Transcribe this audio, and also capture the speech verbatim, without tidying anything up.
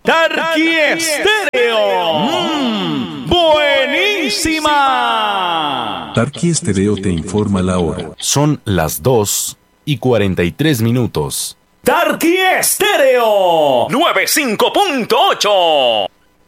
Tarqui Estéreo. Mmm, buenísima. Tarqui Estéreo te informa la hora. Son las dos y cuarenta y tres minutos. Tarqui Estéreo noventa y cinco punto ocho.